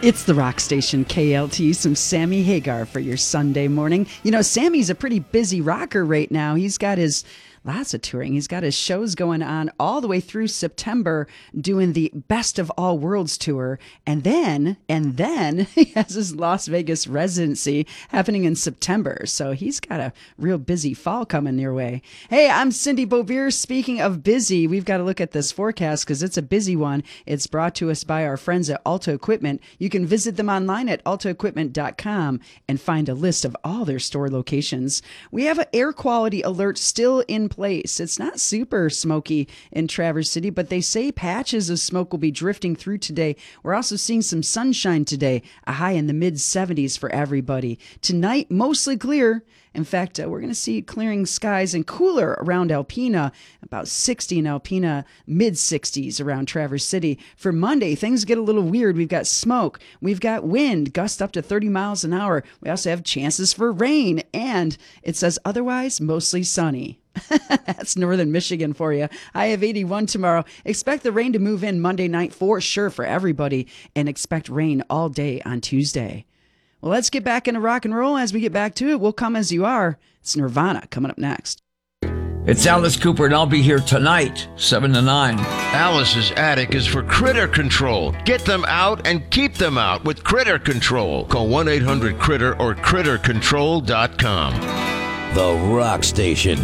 It's the rock station KLT, some Sammy Hagar for your Sunday morning. You know, Sammy's a pretty busy rocker right now. He's got lots of touring. He's got his shows going on all the way through September, doing the Best of All Worlds tour. And then he has his Las Vegas residency happening in September. So he's got a real busy fall coming your way. Hey, I'm Cindy Beauvier. Speaking of busy, we've got to look at this forecast because it's a busy one. It's brought to us by our friends at Alta Equipment. You can visit them online at altaequipment.com and find a list of all their store locations. We have an air quality alert still in place. It's not super smoky in Traverse City, but they say patches of smoke will be drifting through today. We're also seeing some sunshine today, a high in the mid 70s for everybody. Tonight, mostly clear. In fact, we're going to see clearing skies and cooler around Alpena, about 60 in Alpena, mid 60s around Traverse City. For Monday, things get a little weird. We've got smoke. We've got wind, gust up to 30 miles an hour. We also have chances for rain, and it says otherwise mostly sunny. That's northern Michigan for you. I have 81 tomorrow. Expect the rain to move in Monday night for sure for everybody, and expect rain all day on Tuesday. Well, let's get back into rock and roll. As we get back to it, we'll come as you are. It's Nirvana coming up next. It's Alice Cooper, and I'll be here tonight, 7 to 9. Alice's Attic is for critter control. Get them out and keep them out with Critter Control. Call 1-800-CRITTER or CritterControl.com. The Rock Station,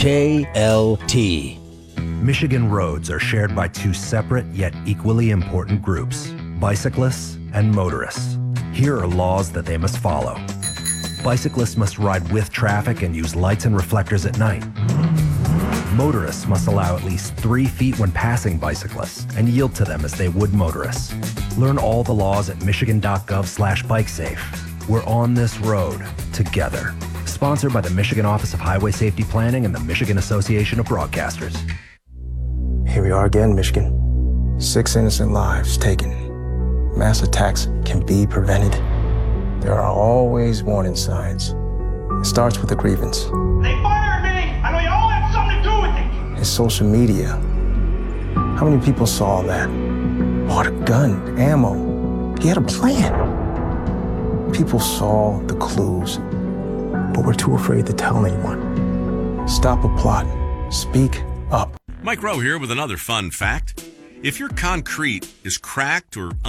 KLT. Michigan roads are shared by two separate yet equally important groups, bicyclists and motorists. Here are laws that they must follow. Bicyclists must ride with traffic and use lights and reflectors at night. Motorists must allow at least 3 feet when passing bicyclists and yield to them as they would motorists. Learn all the laws at michigan.gov/bikesafe. We're on this road together. Sponsored by the Michigan Office of Highway Safety Planning and the Michigan Association of Broadcasters. Here we are again, Michigan. 6 innocent lives taken. Mass attacks can be prevented. There are always warning signs. It starts with a grievance. They fired me! I know you all have something to do with it! It's social media. How many people saw that? Bought a gun, ammo. He had a plan. People saw the clues, but we're too afraid to tell anyone. Stop a plot. Speak up. Mike Rowe here with another fun fact. If your concrete is cracked or